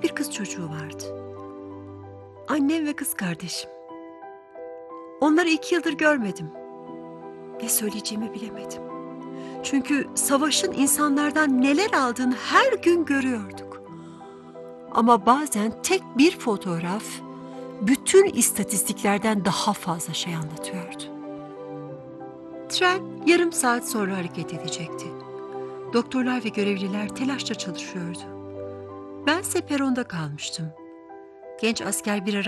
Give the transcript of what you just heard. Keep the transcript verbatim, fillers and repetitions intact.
tek bir kız çocuğu vardı. Annem ve kız kardeşim. Onları iki yıldır görmedim. Ne söyleyeceğimi bilemedim. Çünkü savaşın insanlardan neler aldığını her gün görüyorduk. Ama bazen tek bir fotoğraf bütün istatistiklerden daha fazla şey anlatıyordu. Tren yarım saat sonra hareket edecekti. Doktorlar ve görevliler telaşla çalışıyordu. Bense peronda kalmıştım. Genç asker bir ara